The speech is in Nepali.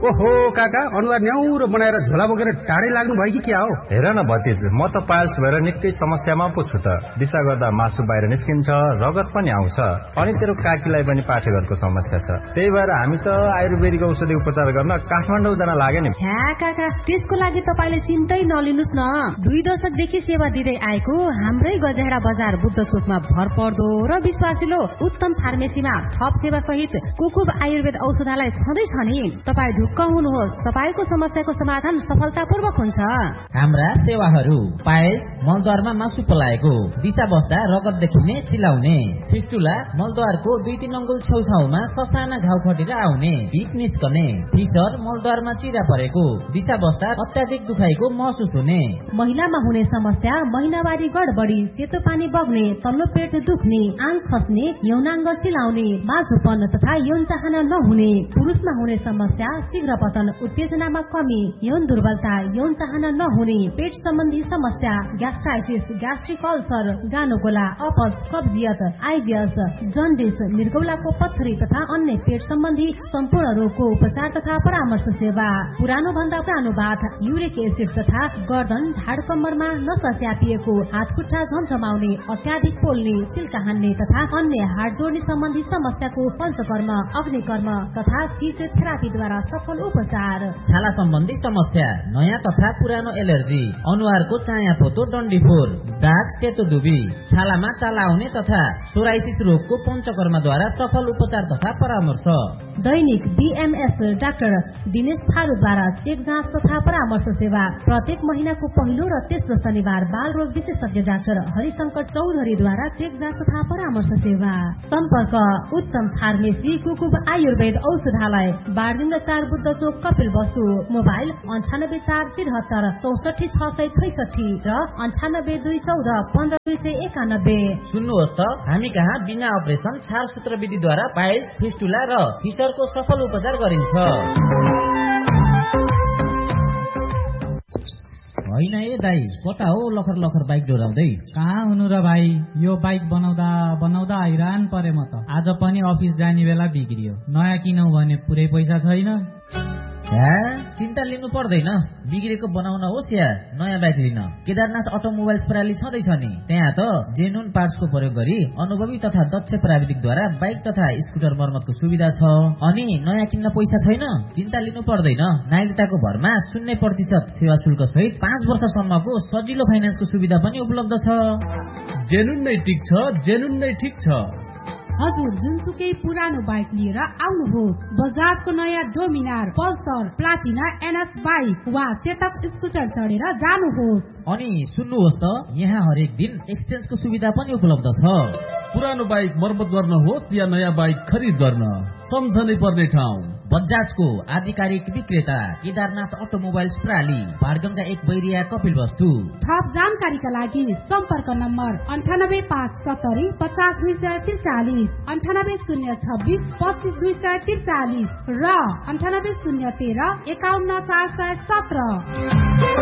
ओहो काका, अनुहार न्याउरो बनाएर झोला बोकेर टाढै लाग्नु भयो कि क्या हो? हेर न भतिज, म त पाइल्स भएर निकै समस्यामा पो छु त। दिशा गर्दा मासु बाहिर निस्किन्छ, रगत पनि आउँछ, अनि तेरो काकीलाई पनि पाठेघरको समस्या छ। त्यही भएर हामी त आयुर्वेदिक औषधि उपचार गर्न काठमाडौँ जान लाग्यो नि। ह्या काका, त्यसको लागि तपाईले चिन्तै नलिनुस् न। 2 दशकदेखि सेवा दिँदै आएको हाम्रै गजेडा बजार बुद्ध चोकमा भर पर्दो र विश्वासिलो उत्तम फार्मेसीमा थप सेवा सहित कुकुब आयुर्वेद औषधालय छँदैछ नि। तपाई ढुक्क हुनुहोस्, तपाईको समस्याको समाधान सफलतापूर्वक हुन्छ। हाम्रा सेवाहरू: पायस, मलद्वारमा मासु पलाएको, दिशा बस्दा रगत देखिने, चिलाउने, फिस्टुला, मलद्वारको 2-3 अङ्गुल छेउछाउमा ससाना घाउ खटेर आउने, हिट निस्कने, फिसर, मलद्वारमा चिरा परेको, दिशा बस्दा अत्याधिक दुखाइको महसुस हुने, महिलामा हुने समस्या महिनावारी गडबडी, सेतो पानी बग्ने, तल्लो पेट दुख्ने, आङ खस्ने, यौनाङ्ग चिलाउने, बाझोपन तथा यौन चाहना नहुने, पुरुषमा हुने समस्या शीघ्र पतन, उत्तेजनामा कमी, यौन दुर्बलता, यौन चाहना नहुने, पेट सम्बन्धी समस्या, ग्यास्ट्राइटिस, ग्यास्ट्रिक अल्सर, गानोगोला, अपच, कब्जियत, आइबिएस, जन्डिस, मृगौलाको पत्थरी तथा अन्य पेट सम्बन्धी सम्पूर्ण रोगको उपचार तथा परामर्श सेवा। पुरानो भन्दा पुरानो बाथ, युरिक एसिड तथा गर्दन, ढाड कम्मरमा नसा च्यापिएको, हात खुट्टा झमझमाउने, अत्याधिक पोल्ने, सिल्का हान्ने तथा अन्य हाड जोड्ने सम्बन्धी समस्याको पञ्चकर्म, अग्निकर्म तथा फिजियोथेरापीद्वारा सफल उपचार। छाला सम्बन्धी समस्या, नयाँ तथा पुरानो एलर्जी, अनुहारको चाया पोतो, डन्डीफोर, दाग, सेतो दुबी, छालामा चाला आउने तथा सोराइसिस रोगको पञ्चकर्मद्वारा सफल उपचार तथा परामर्श। दैनिक बीएमएस डाक्टर दिनेश थारूद्वारा चेक जाँच तथा परामर्श सेवा। प्रत्येक महिनाको पहिलो र तेस्रो शनिबार बाल रोग विशेषज्ञ डाक्टर हरिशंकर चौधरीद्वारा चेक जाँच तथा परामर्श सेवा। सम्पर्क: उत्तम फार्मेसी, कुकुब आयुर्वेद औषधालय, बारदिङ्ग 4 बुद्ध चोक, कपिल वस्तु। मोबाइल 98473 64666 र 98214 सुन्नुहोस् त, हामी कहाँ बिना अपरेसन छार सूत्र विधिद्वारा पाइल्स, फिस्टुला र फिसरको सफल उपचार गरिन्छ। होइन ए दाई, कता हो लखर लखर बाइक डोराउँदै? कहाँ हुनु र भाइ, यो बाइक बनाउँदा बनाउँदा हैरान परे म त। आज पनि अफिस जाने बेला बिग्रियो। नयाँ किनौ भने पुरै पैसा छैन। चिन्ता लिनु पर्दैन, बिग्रेको बनाउन होस् या नयाँ बाइक लिन, केदारनाथ अटोमोबाइल्स प्रणाली छँदैछ नि। त्यहाँ त जेन्युन पार्ट्सको प्रयोग गरी अनुभवी तथा दक्ष प्राविधिकद्वारा बाइक तथा स्कुटर मर्मतको सुविधा छ। अनि नयाँ किन्न पैसा छैन, चिन्ता लिनु पर्दैन। नागरिकताको भरमा 0% सेवा शुल्क सहित 5 वर्षसम्मको सजिलो फाइनेन्सको सुविधा पनि उपलब्ध छ। जेन्युन नै टिक छ, जेन्युन नै ठिक छ। हजुर जुनसुकै पुरानो बाइक लिएर आउनुहोस्। बजाजको नयाँ Dominar, Pulsar, Platina, NS bike वा चेतक स्कुटर चढेर जानुहोस्। अनि सुन्नुहोस् त, यहाँ हरेक दिन एक्सचेन्जको सुविधा पनि उपलब्ध छ। पुरानो बाइक मर्मत गर्न होस् या नयाँ बाइक खरिद गर्न, सम्झनै पर्ने ठाउँ बजाजको आधिकारिक विक्रेता केदारनाथ अटोमोबाइल्स प्रणाली, बारगंगा 1 बैरिया, कपिल वस्तु। थप जानकारीका लागि सम्पर्क नम्बर 98570 50243, 98026 25243 र 98013 51417।